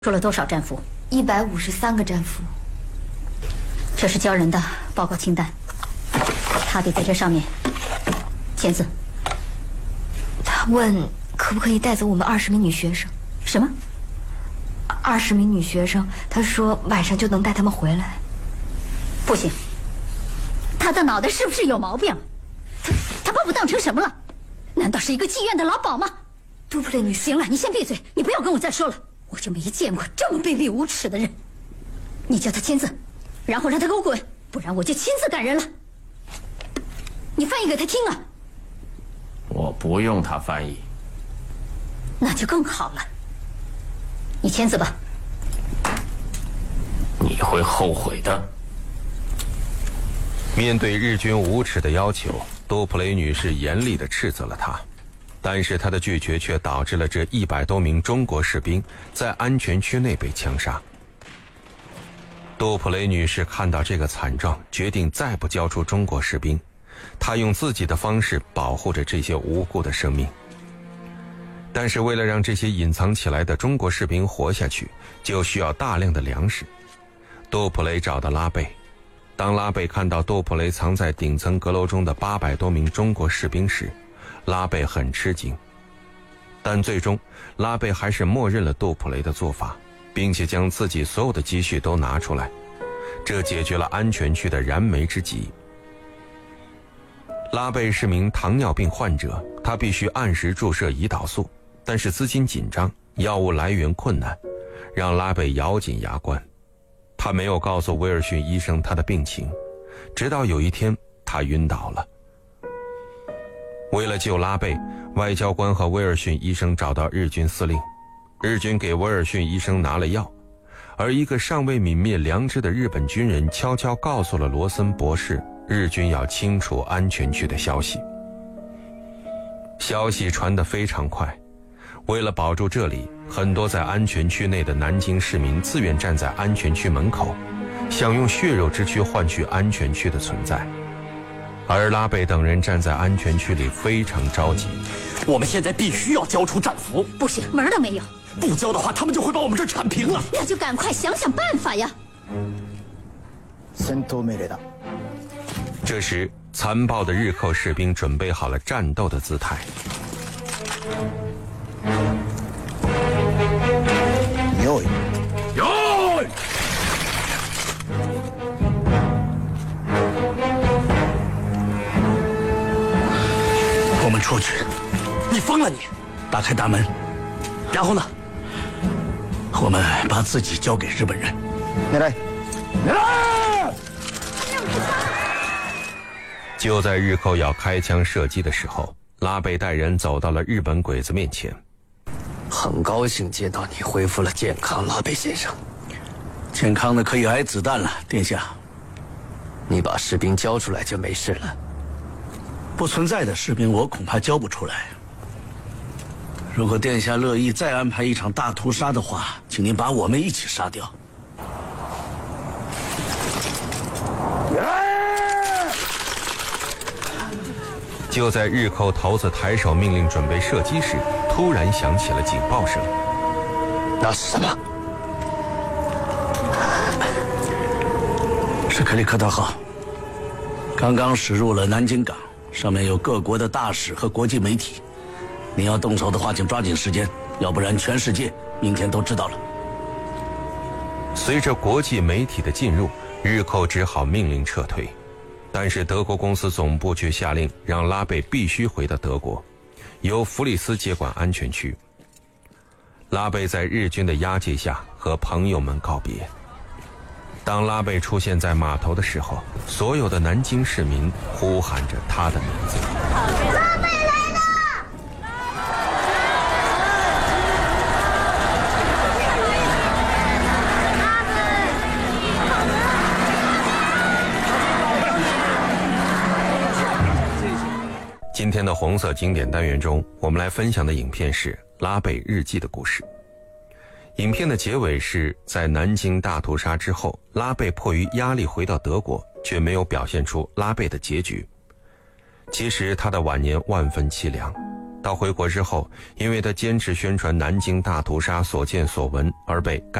出了多少战俘 ？153个战俘。 这是交人的报告清单，他得在这上面签字。 他问可不可以带走我们20名女学生？ 什么 ？20名女学生，他说晚上就能带他们回来。 不行，他的脑袋是不是有毛病？他把我当成什么了？难道是一个妓院的老鸨吗？ 杜普雷女士， 行了，你先闭嘴，你不要跟我再说了。我就没见过这么卑鄙无耻的人。你叫他签字，然后让他给我滚，不然我就亲自赶人了。你翻译给他听啊。 我不用他翻译。 那就更好了。你签字吧。 你会后悔的。 面对日军无耻的要求，杜普雷女士严厉地斥责了他，但是她的拒绝却导致了这100多名中国士兵在安全区内被枪杀。杜普雷女士看到这个惨状，决定再不交出中国士兵，她用自己的方式保护着这些无辜的生命。但是为了让这些隐藏起来的中国士兵活下去，就需要大量的粮食。杜普雷找到拉贝，当拉贝看到杜普雷藏在顶层阁楼中的800多名中国士兵时，拉贝很吃惊。但最终拉贝还是默认了杜普雷的做法，并且将自己所有的积蓄都拿出来，这解决了安全区的燃眉之急。拉贝是名糖尿病患者，他必须按时注射胰岛素，但是资金紧张，药物来源困难，让拉贝咬紧牙关。他没有告诉威尔逊医生他的病情，直到有一天他晕倒了。为了救拉贝，外交官和威尔逊医生找到日军司令，日军给威尔逊医生拿了药，而一个尚未泯灭良知的日本军人悄悄告诉了罗森博士日军要清除安全区的消息。消息传得非常快，为了保住这里，很多在安全区内的南京市民自愿站在安全区门口，想用血肉之躯换取安全区的存在。而拉贝等人站在安全区里非常着急。 我们现在必须要交出战俘。 不行，门儿都没有。 不交的话，他们就会把我们这铲平了。 那就赶快想想办法呀。 戦闘命令だ。 这时残暴的日寇士兵准备好了战斗的姿态。 用意。 用意。我们出去。你疯了你！打开大门，然后呢？我们把自己交给日本人。 狙い。 就在日寇要开枪射击的时候，拉贝带人走到了日本鬼子面前。 很高兴见到你恢复了健康，拉贝先生。 健康的可以挨子弹了，殿下。 你把士兵交出来就没事了。 不存在的士兵我恐怕交不出来。如果殿下乐意再安排一场大屠杀的话，请您把我们一起杀掉。 就在日寇头子抬手命令准备射击时，突然响起了警报声。 那是什么？ 是克里克特号，刚刚驶入了南京港，上面有各国的大使和国际媒体。你要动手的话，请抓紧时间，要不然全世界明天都知道了。 随着国际媒体的进入，日寇只好命令撤退。但是德国公司总部却下令让拉贝必须回到德国，由弗里斯接管安全区。拉贝在日军的押解下和朋友们告别。当拉贝出现在码头的时候，所有的南京市民呼喊着他的名字。 拉贝来了！ 今天的红色经典单元中，我们来分享的影片是拉贝日记的故事。影片的结尾是在南京大屠杀之后，拉贝迫于压力回到德国，却没有表现出拉贝的结局。其实他的晚年万分凄凉， 到回国之后，因为他坚持宣传南京大屠杀所见所闻而被